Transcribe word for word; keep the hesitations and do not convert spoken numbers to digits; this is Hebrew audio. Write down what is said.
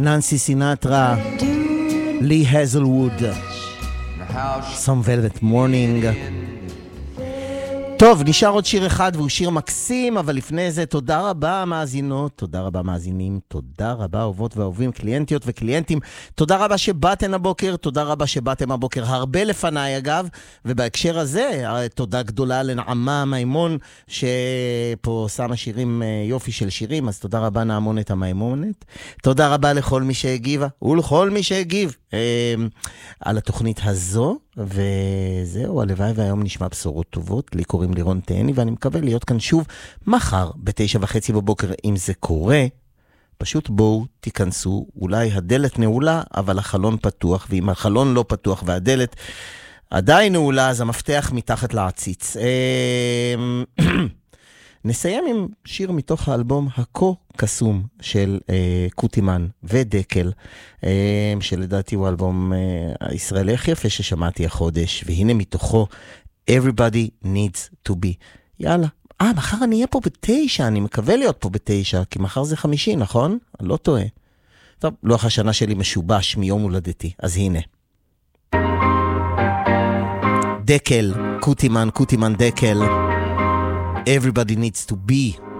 ננסי סינטרה, לי הזלווד, Some Velvet Morning. טוב, נשאר עוד שיר אחד והוא שיר מקסים, אבל לפני זה תודה רבה מאזינות, תודה רבה מאזינים, תודה רבה אהובות ואהובים, קליינטיות וקליינטים, תודה רבה שבאתם הבוקר, תודה רבה שבאתם הבוקר הרבה לפניי אגב, ובהקשר הזה תודה גדולה לנעמה מימון שפה שמה שירים, יופי של שירים, אז תודה רבה נעמונת המימונת, תודה רבה לכל מי שהגיבה ולכל מי שהגיב אה, על התוכנית הזו, וזהו, הלוואי והיום נשמע בשורות טובות. לי קוראים לירון תהני ואני מקווה להיות כאן שוב מחר בתשע וחצי בבוקר. אם זה קורה, פשוט בואו תיכנסו, אולי הדלת נעולה אבל החלון פתוח, ואם החלון לא פתוח והדלת עדיין נעולה אז המפתח מתחת לעציץ. נסיים עם שיר מתוך האלבום הכה קסום של אה, קוטימן ודקל, אה, שלדעתי הוא האלבום אה, הישראלי הכי יפה ששמעתי החודש, והנה מתוכו Everybody Needs to Be. יאללה, אה, מחר אני אהיה פה בתשע, אני מקווה להיות פה בתשע, כי מחר זה חמישי, נכון? אני לא טועה. טוב, לוח השנה שלי משובש מיום הולדתי, אז הנה. דקל, קוטימן, קוטימן דקל. Everybody needs to be